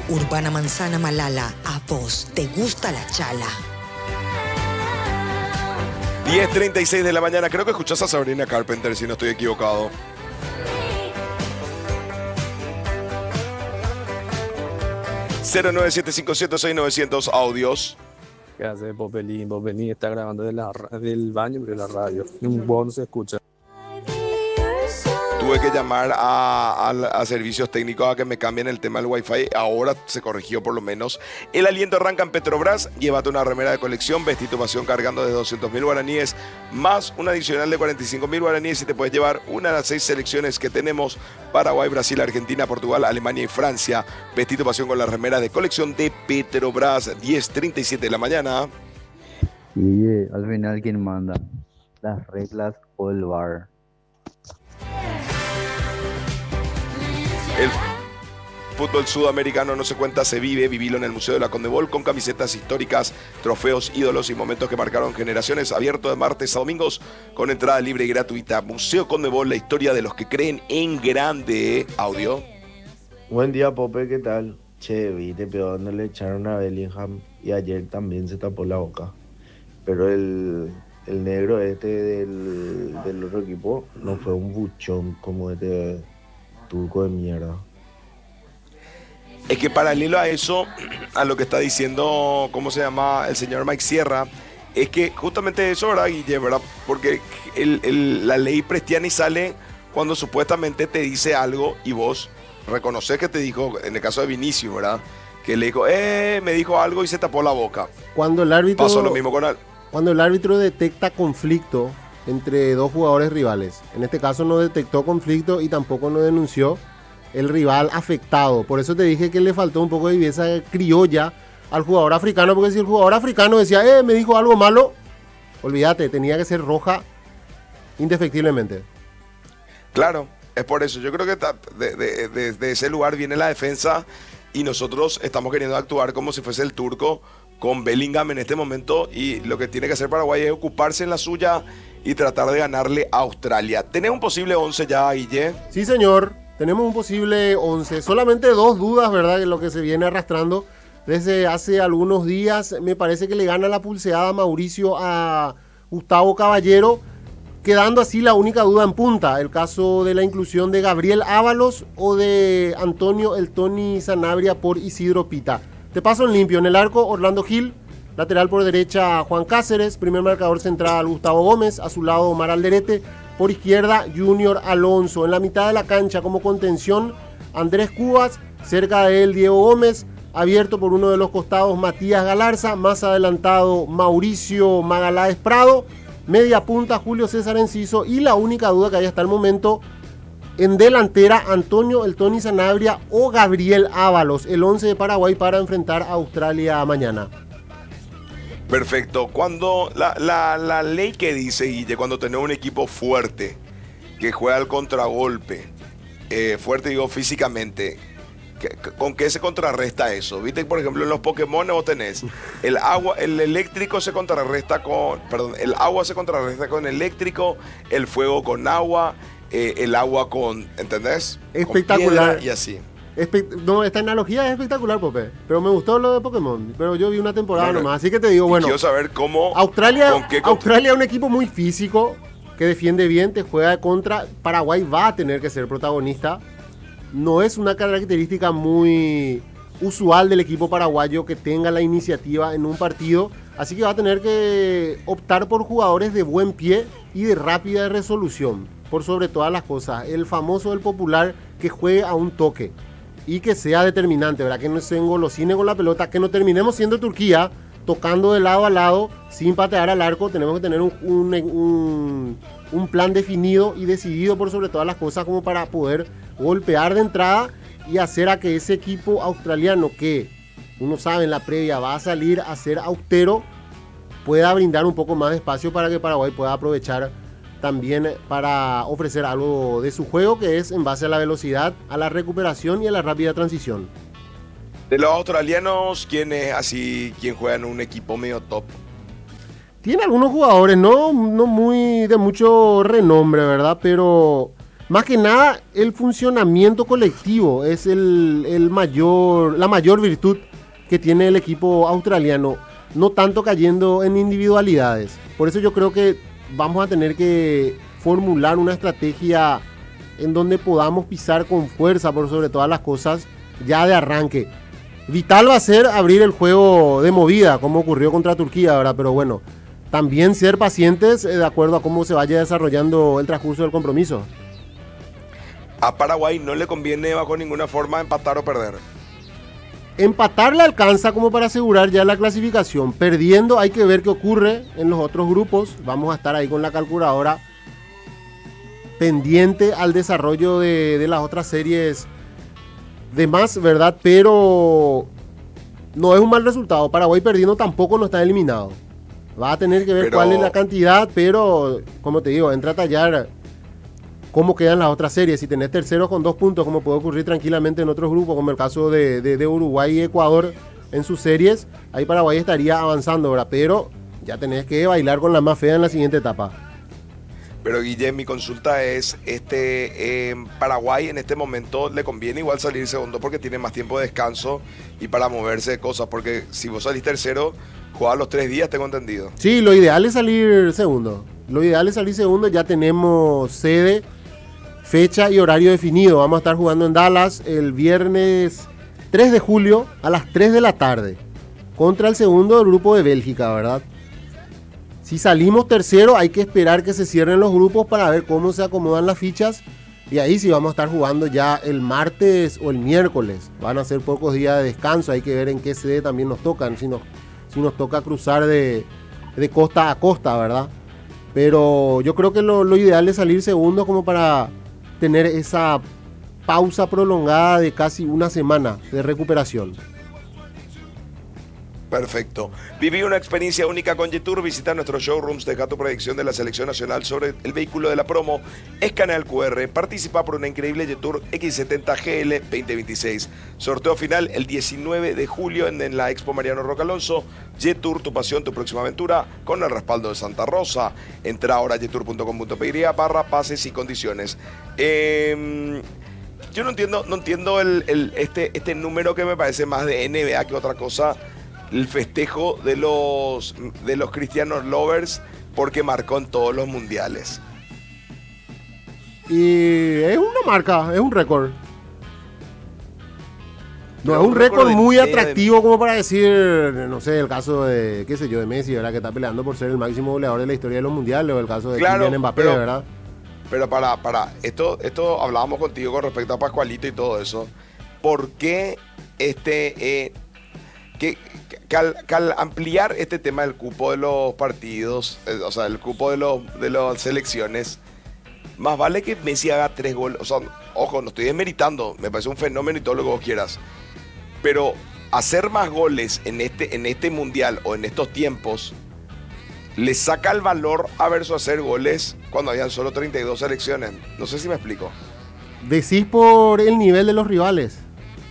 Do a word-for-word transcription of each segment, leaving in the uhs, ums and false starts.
Urbana Manzana Malala, a vos te gusta la chala. diez treinta y seis de la mañana, creo que escuchás a Sabrina Carpenter, si no estoy equivocado. cero nueve siete cinco siete seis nueve cero cero audios. ¿Qué hace Popelín? Popelín está grabando de la, del baño de la radio. Un huevo no se escucha. Tuve que llamar a, a, a servicios técnicos a que me cambien el tema del Wi-Fi. Ahora se corrigió por lo menos. El aliento arranca en Petrobras. Llévate una remera de colección, vestido pasión cargando de doscientos mil guaraníes, más un adicional de cuarenta y cinco mil guaraníes y te puedes llevar una de las seis selecciones que tenemos: Paraguay, Brasil, Argentina, Portugal, Alemania y Francia. Vestido pasión con la remera de colección de Petrobras. diez treinta y siete de la mañana. Y eh, al final, ¿quién manda? ¿Las reglas o el V A R? El fútbol sudamericano no se cuenta, se vive. Vivilo en el Museo de la Conmebol con camisetas históricas, trofeos, ídolos y momentos que marcaron generaciones. Abierto de martes a domingos con entrada libre y gratuita. Museo Conmebol, la historia de los que creen en grande. Audio. Buen día, Pope, ¿qué tal? Che, viste, pero donde le echaron a Bellingham y ayer también se tapó la boca. Pero el, el negro este del, del otro equipo no fue un buchón como este turco de mierda. Es que paralelo a eso, a lo que está diciendo, ¿cómo se llama? El señor Mike Sierra, es que justamente eso, ¿verdad, Guille? ¿Verdad? Porque el, el, la ley Prestiani sale cuando supuestamente te dice algo y vos reconoces que te dijo, en el caso de Vinicius, ¿verdad? Que le dijo, eh, me dijo algo y se tapó la boca. Cuando el árbitro, pasó lo mismo con el... Cuando el árbitro detecta conflicto entre dos jugadores rivales, en este caso no detectó conflicto y tampoco no denunció el rival afectado. Por eso te dije que le faltó un poco de viveza criolla al jugador africano, porque si el jugador africano decía, eh, me dijo algo malo, olvídate, tenía que ser roja indefectiblemente. Claro, es por eso. Yo creo que de, de, de, de ese lugar viene la defensa y nosotros estamos queriendo actuar como si fuese el turco con Bellingham en este momento, y lo que tiene que hacer Paraguay es ocuparse en la suya y tratar de ganarle a Australia. ¿Tenés un posible once ya, Guille? Sí, señor. Tenemos un posible once. Solamente dos dudas, ¿verdad? En lo que se viene arrastrando desde hace algunos días. Me parece que le gana la pulseada Mauricio a Gustavo Caballero, quedando así la única duda en punta. El caso de la inclusión de Gabriel Ábalos o de Antonio El Tony Sanabria por Isidro Pita. Te paso en limpio. En el arco, Orlando Gil. Lateral por derecha, Juan Cáceres. Primer marcador central, Gustavo Gómez. A su lado, Omar Alderete. Por izquierda, Junior Alonso. En la mitad de la cancha, como contención, Andrés Cubas. Cerca de él, Diego Gómez. Abierto por uno de los costados, Matías Galarza. Más adelantado, Mauricio Magaláes Prado. Media punta, Julio César Enciso. Y la única duda que hay hasta el momento, en delantera, Antonio El Tony Sanabria o Gabriel Ábalos. El once de Paraguay para enfrentar a Australia mañana. Perfecto. Cuando la, la, la ley que dice, Guille, cuando tenés un equipo fuerte, que juega al contragolpe, eh, fuerte digo físicamente, ¿qué, ¿con qué se contrarresta eso? Viste, por ejemplo, en los Pokémon vos tenés el agua, el eléctrico se contrarresta con, perdón, el agua se contrarresta con eléctrico, el fuego con agua, eh, el agua con, ¿entendés? Espectacular. Con piedra y así. Espe- no, esta analogía es espectacular, Pope. Pero me gustó lo de Pokémon. Pero yo vi una temporada Bueno, nomás. Así que te digo, bueno. Quiero saber cómo. Australia, con qué Australia es un equipo muy físico, que defiende bien, te juega de contra. Paraguay va a tener que ser protagonista. No es una característica muy usual del equipo paraguayo que tenga la iniciativa en un partido. Así que va a tener que optar por jugadores de buen pie y de rápida resolución. Por sobre todas las cosas. El famoso, el popular, que juegue a un toque. Y que sea determinante, ¿verdad? Que no se engolosine con la pelota, que no terminemos siendo Turquía, tocando de lado a lado, sin patear al arco. Tenemos que tener un, un, un, un plan definido y decidido por sobre todas las cosas, como para poder golpear de entrada y hacer a que ese equipo australiano, que uno sabe en la previa va a salir a ser austero, pueda brindar un poco más de espacio para que Paraguay pueda aprovechar también para ofrecer algo de su juego, que es en base a la velocidad, a la recuperación y a la rápida transición. De los australianos, ¿quién es así, quién juega en un equipo medio top? Tiene algunos jugadores, no, no muy de mucho renombre, ¿verdad? Pero Más que nada, el funcionamiento colectivo es el, el mayor, la mayor virtud que tiene el equipo australiano, no tanto cayendo en individualidades. Por eso yo creo que vamos a tener que formular una estrategia en donde podamos pisar con fuerza por sobre todas las cosas ya de arranque. Vital va a ser abrir el juego de movida, como ocurrió contra Turquía, ¿verdad? Pero bueno, también ser pacientes eh, de acuerdo a cómo se vaya desarrollando el transcurso del compromiso. A Paraguay no le conviene bajo ninguna forma empatar o perder. Empatar le alcanza como para asegurar ya la clasificación. Perdiendo hay que ver qué ocurre en los otros grupos. Vamos a estar ahí con la calculadora pendiente al desarrollo de, de las otras series de más, ¿verdad? Pero no es un mal resultado. Paraguay perdiendo tampoco no está eliminado. Va a tener que ver pero... cuál es la cantidad, pero como te digo, entra a tallar cómo quedan las otras series. Si tenés terceros con dos puntos, como puede ocurrir tranquilamente en otros grupos, como el caso de, de, de Uruguay y Ecuador en sus series, ahí Paraguay estaría avanzando, ¿verdad? Pero ya tenés que bailar con la más fea en la siguiente etapa. Pero Guille, mi consulta es, este, eh, Paraguay en este momento le conviene igual salir segundo porque tiene más tiempo de descanso y para moverse de cosas, porque si vos salís tercero, jugás los tres días, tengo entendido. Sí, lo ideal es salir segundo. Lo ideal es salir segundo, ya tenemos sede, fecha y horario definido. Vamos a estar jugando en Dallas el viernes tres de julio a las tres de la tarde contra el segundo del grupo de Bélgica, ¿verdad? Si salimos tercero hay que esperar que se cierren los grupos para ver cómo se acomodan las fichas y ahí sí vamos a estar jugando ya el martes o el miércoles. Van a ser pocos días de descanso, hay que ver en qué sede también nos tocan, si nos, si nos toca cruzar de, de costa a costa, ¿verdad? Pero yo creo que lo, lo ideal es salir segundo como para tener esa pausa prolongada de casi una semana de recuperación. Perfecto. Viví una experiencia única con Jetour. Visita nuestros showrooms, deja tu predicción de la selección nacional sobre el vehículo de la promo, escanea el cu erre, participa por una increíble Jetour equis setenta ge ele veinte veintiséis. Sorteo final el diecinueve de julio en, en la Expo Mariano Roca Alonso. Jetour, tu pasión, tu próxima aventura, con el respaldo de Santa Rosa. Entra ahora a jetour punto com punto pe y barra pases y condiciones. Eh, yo no entiendo, no entiendo el, el, este, este número que me parece más de ene be a que otra cosa. El festejo de los, de los Cristianos Lovers porque marcó en todos los mundiales. Y es una marca, es un récord. No, Pero es un récord de muy media atractivo de... como para decir, no sé, el caso de, qué sé yo, de Messi, ¿verdad? Que está peleando por ser el máximo goleador de la historia de los mundiales, o el caso de Claro, Kylian Mbappé, pero, ¿verdad? Pero para, para, esto, esto hablábamos contigo con respecto a Pascualito y todo eso. ¿Por qué este... Eh, Que, que, al, que al ampliar este tema del cupo de los partidos, eh, o sea, el cupo de, los, de las selecciones, más vale que Messi haga tres goles? O sea, ojo, no estoy desmeritando, me parece un fenómeno y todo lo que vos quieras. Pero hacer más goles en este, en este mundial o en estos tiempos, le saca el valor a versus hacer goles cuando habían solo treinta y dos selecciones. No sé si me explico. Decís por el nivel de los rivales.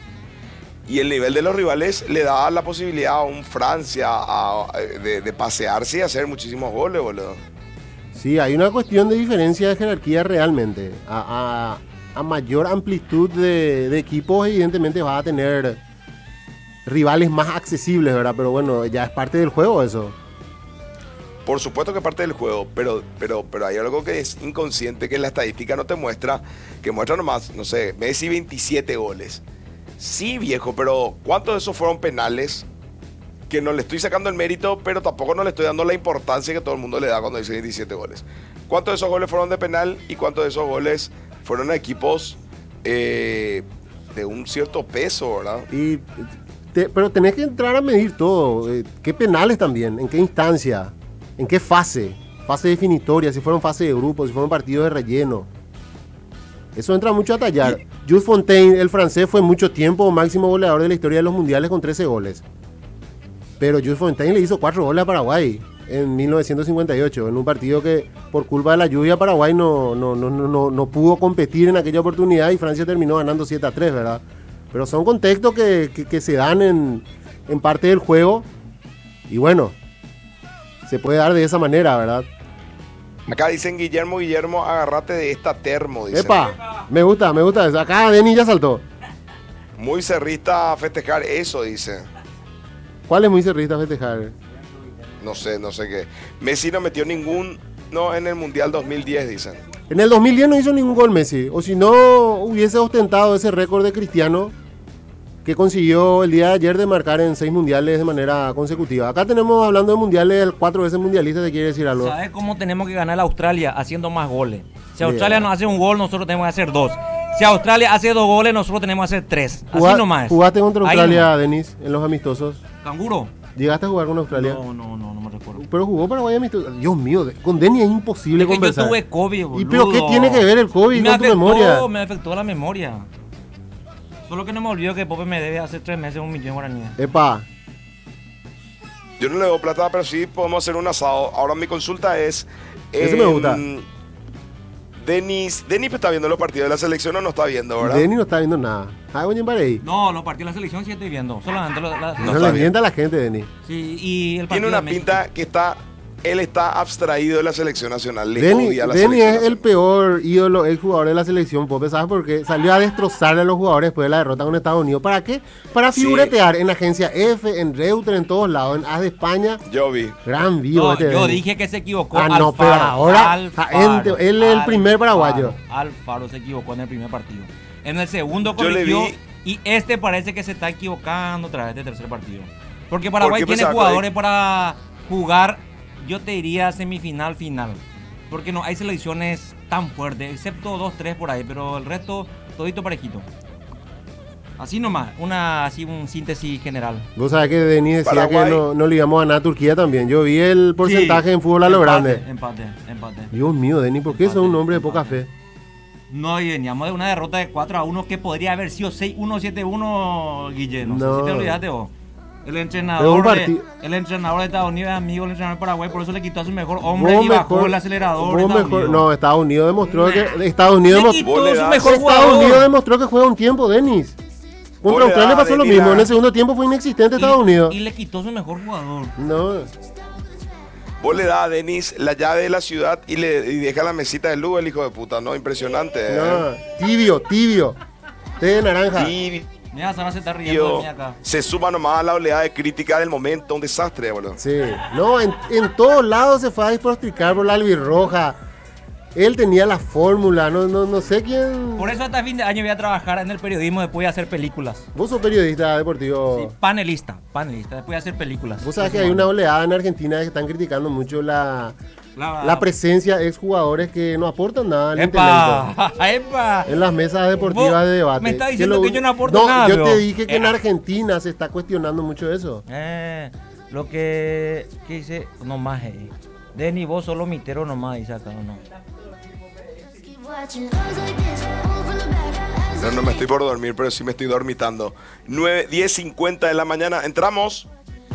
Y el nivel de los rivales le da la posibilidad a un Francia a, de, de pasearse y hacer muchísimos goles, boludo. Sí, hay una cuestión de diferencia de jerarquía realmente. A, a, a mayor amplitud de, de equipos, evidentemente vas a tener rivales más accesibles, ¿verdad? Pero bueno, ya es parte del juego eso. Por supuesto que es parte del juego, pero, pero, pero hay algo que es inconsciente que la estadística no te muestra, que muestra nomás, no sé, Messi veintisiete goles. Sí, viejo, pero ¿cuántos de esos fueron penales? Que no le estoy sacando el mérito, pero tampoco no le estoy dando la importancia que todo el mundo le da cuando dice veintisiete goles. ¿Cuántos de esos goles fueron de penal y cuántos de esos goles fueron a equipos eh, de un cierto peso, verdad? Y te, pero tenés que entrar a medir todo. Eh, ¿Qué penales también? ¿En qué instancia? ¿En qué fase? Fase definitoria, si fueron fase de grupo, si fueron partidos de relleno. Eso entra mucho a tallar. Y Jules Fontaine, el francés, fue mucho tiempo máximo goleador de la historia de los mundiales con trece goles. Pero Jules Fontaine le hizo cuatro goles a Paraguay en mil novecientos cincuenta y ocho, en un partido que por culpa de la lluvia Paraguay no, no, no, no, no pudo competir en aquella oportunidad y Francia terminó ganando siete a tres, ¿verdad? Pero son contextos que, que, que se dan en, en parte del juego y bueno, se puede dar de esa manera, ¿verdad? Acá dicen Guillermo, Guillermo, agárrate de esta termo, dicen. Epa, me gusta, me gusta eso. Acá Denny ya saltó. Muy cerrista a festejar eso, dice. ¿Cuál es muy cerrista festejar? No sé, no sé qué. Messi no metió ningún no en el Mundial dos mil diez, dicen. En el dos mil diez no hizo ningún gol Messi. O si no, hubiese ostentado ese récord de Cristiano que consiguió el día de ayer de marcar en seis mundiales de manera consecutiva. Acá tenemos, hablando de mundiales, el cuatro veces mundialista, ¿te quiere decir algo? ¿Sabes cómo tenemos que ganar a Australia? Haciendo más goles. Si Bien. Australia nos hace un gol, nosotros tenemos que hacer dos. Si Australia hace dos goles, nosotros tenemos que hacer tres. Así Jugá- nomás. ¿Jugaste contra Ahí Australia, nomás. Denis, en los amistosos? ¿Canguro? ¿Llegaste a jugar con Australia? No, no, no, no me recuerdo. Pero jugó Paraguay amistoso. Dios mío, de- con Denis es imposible Es que yo conversar. tuve COVID, boludo. ¿Y pero qué tiene que ver el COVID me con tu afectó, memoria? Me afectó la memoria. Solo que no me olvido que Pope me debe hace tres meses un millón de guaraníes. Epa, Yo no le doy plata, pero sí podemos hacer un asado. Ahora mi consulta es... Ese me gusta. Denis, Denis está viendo los partidos de la selección o no está viendo, ¿verdad? Denis no está viendo nada. Ah, oye, para ahí. No, los partidos de la selección sí estoy viendo. Solamente los, la, No, No le está bien. mienta a la gente, Denis. sí, y el partido Tiene una de México. pinta que está... Él está abstraído de la selección nacional. Le Denis odia a la Denis selección es el nacional. peor ídolo, el jugador de la selección, Pope, ¿sabes por qué? Salió a destrozarle a los jugadores después de la derrota con Estados Unidos. ¿Para qué? Para Sí. figuretear en Agencia F, en Reuter, en todos lados, en A S de España. Yo vi. Gran vivo No, este yo Denis. dije que se equivocó. Ah, no, pero Alfaro, ahora, Alfaro, ah, ente- él es el primer paraguayo. Alfaro, Alfaro se equivocó en el primer partido. En el segundo Yo le corrigió vi- y este parece que se está equivocando otra vez de tercer partido. Porque Paraguay qué tiene pensaba que jugadores para jugar, yo te diría semifinal, final. Porque no hay selecciones tan fuertes, excepto dos, tres por ahí, pero el resto todito parejito. Así nomás, una así un síntesis general. Vos sabés que Denis decía Paraguay. que no, no le íbamos a ganar a Turquía también. Yo vi el porcentaje Sí, en fútbol a lo empate, grande. Empate, empate. Dios mío, Denis, ¿por qué sos un hombre de poca Empate. fe? No, y veníamos de una derrota de cuatro a uno que podría haber sido seis uno, siete uno, Guille. No, No. sé si te olvidaste vos. El Pero entrenador, un de, parti- el entrenador de Estados Unidos es amigo del entrenador de Paraguay, por eso le quitó a su mejor hombre Vos y bajó mejor- el acelerador. vos de Estados mejor- Unidos. no, Estados Unidos demostró Nah. que Estados Unidos Le demostró, quitó Vos le su das- mejor Estados jugador. Unidos demostró que juega un tiempo, Denis. Vos Contra le Australia das, pasó lo Denis, mismo. la- En el segundo tiempo fue inexistente Y- Estados Unidos. Y le quitó su mejor jugador. No. Vos le das a Denis la llave de la ciudad y le y deja la mesita de luz, el hijo de puta, ¿no? Impresionante. ¿eh? No, tibio, tibio. Té de naranja. Y Mira, Sara se está riendo de tío, mí acá. se suma nomás a la oleada de crítica del momento, un desastre, boludo. Sí. No, en, en todos lados se fue a desprosticar por la albirroja. Él tenía la fórmula, no, no, no sé quién. Por eso hasta fin de año voy a trabajar en el periodismo después de hacer películas. Vos sos periodista deportivo. Sí, panelista, panelista, después de hacer películas. Vos sabés que hay una oleada en Argentina que están criticando mucho la, La, la presencia de exjugadores que no aportan nada al intelecto. ¡Epa! ¡Epa! En las mesas deportivas Vos de debate. me estás diciendo que yo no aporto No, nada, yo bro. te dije que en Eh. Argentina se está cuestionando mucho eso. Eh, lo que, que dice, no más, eh. Denny, vos solo mitero nomás, dice acá, ¿o no? No, no me estoy por dormir, pero sí me estoy dormitando. nueve, diez cincuenta de la mañana. ¿Entramos?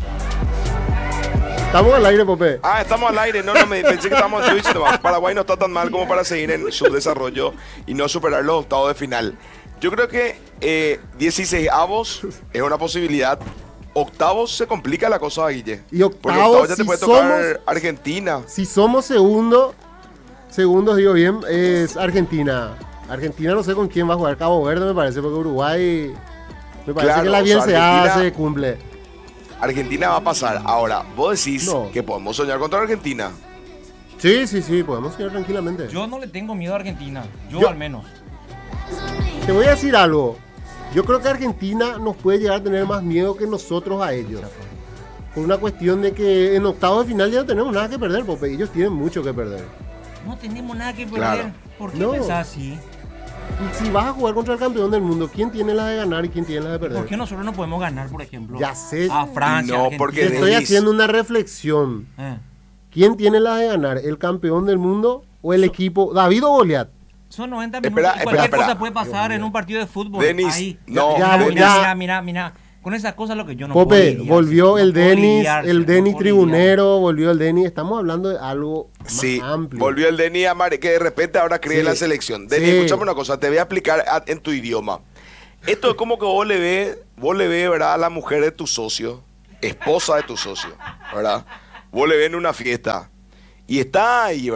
Estamos al aire, Pope. Ah, estamos al aire. No, no, me pensé que estábamos en Twitch nomás. Paraguay no está tan mal como para seguir en su desarrollo y no superar los octavos de final. Yo creo que eh, dieciséis avos es una posibilidad. Octavos se complica la cosa, Guille. Y Porque octavos, octavos ya te si puede tocar somos- Argentina. Si somos segundo, segundos digo bien, es Argentina. Argentina no sé con quién va a jugar. Cabo Verde me parece, porque Uruguay me parece Claro, que la o sea, bielseada Argentina- se cumple. Argentina va a pasar. Ahora, vos decís No. que podemos soñar contra Argentina. Sí, sí, sí, podemos ir tranquilamente. Yo no le tengo miedo a Argentina, yo, Yo- al menos. Te voy a decir algo. Yo creo que Argentina nos puede llegar a tener más miedo que nosotros a ellos. Por una cuestión de que en octavos de final ya no tenemos nada que perder, Pope. Ellos tienen mucho que perder. No tenemos nada que perder. Claro. ¿Por qué No. pensás así? Y si vas a jugar contra el campeón del mundo, ¿quién tiene la de ganar y quién tiene la de perder? ¿Por qué nosotros no podemos ganar, por ejemplo? Ya sé. A Francia, No, Argentina? porque Te estoy Denis- haciendo una reflexión. Eh. ¿Quién tiene la de ganar? ¿El campeón del mundo o el equipo? ¿David o Goliat? Son noventa minutos Espera, y cualquier espera, cosa espera. puede pasar en un partido de fútbol. Denis, Ahí. no, mira, Denis. mira, mira, mira, mira. Con esas cosas lo que yo no puedo Pope, lidiar, volvió no el puedo Denis, lidiarse, el no Denis puedo tribunero, volvió el Denis. Estamos hablando de algo más Sí, amplio. volvió el Denis Amare, que de repente ahora cree Sí. en la selección. Denis, Sí. escúchame una cosa, te voy a explicar a- en tu idioma. Esto es como que vos le ves, vos le ves, ¿verdad? A la mujer de tu socio, esposa de tu socio, ¿verdad? Vos le ves en una fiesta y está ahí, ¿verdad?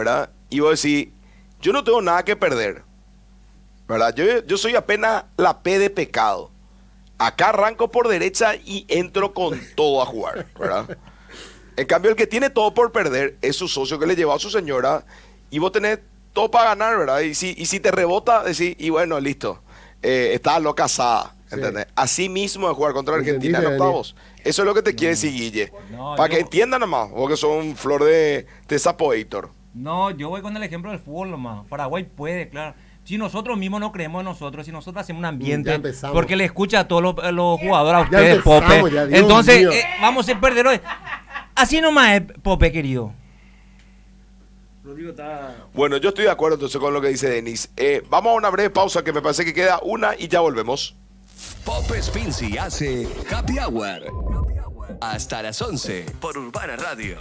y vos decís, yo no tengo nada que perder, ¿verdad? Yo, yo soy apenas la P de pecado. Acá arranco por derecha y entro con todo a jugar, ¿verdad? En cambio, el que tiene todo por perder es su socio que le llevó a su señora y vos tenés todo para ganar, ¿verdad? Y si, y si te rebota, decís, y bueno, listo, eh, estaba loca asada, ¿entendés? Sí. Así mismo de jugar contra Argentina en octavos. Eso es lo que te no. quiere decir, Guille. No, para yo... que entiendan nomás, vos que sos un flor de, de sapoator. No, yo voy con el ejemplo del fútbol nomás. Paraguay puede, claro. Si nosotros mismos no creemos en nosotros, si nosotros hacemos un ambiente, porque le escucha a todos los, los jugadores, a ustedes, Pope. Ya, entonces, eh, vamos a ser perdedores. Así nomás es, Pope, querido. Bueno, yo estoy de acuerdo entonces con lo que dice Denis. Eh, vamos a una breve pausa que me parece que queda una y ya volvemos. Pope Spincy hace Happy Hour. Hasta las once por Urbana Radio.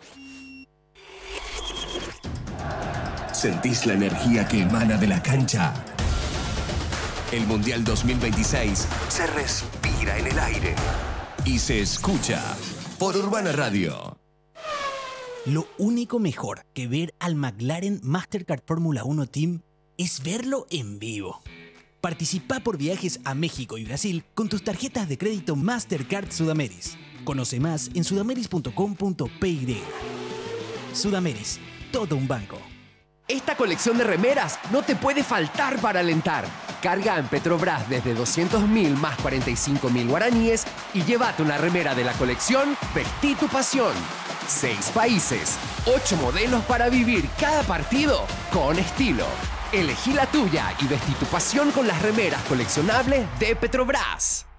¿Sentís la energía que emana de la cancha? El Mundial dos mil veintiséis se respira en el aire y se escucha por Urbana Radio. Lo único mejor que ver al McLaren Mastercard Fórmula uno Team es verlo en vivo. Participa por viajes a México y Brasil con tus tarjetas de crédito Mastercard Sudameris. Conoce más en sudameris punto com punto p y. Sudameris, todo un banco. Esta colección de remeras no te puede faltar para alentar. Carga en Petrobras desde doscientos mil más cuarenta y cinco mil guaraníes y llévate una remera de la colección Vestí tu pasión. Seis países, ocho modelos para vivir cada partido con estilo. Elegí la tuya y vestí tu pasión con las remeras coleccionables de Petrobras.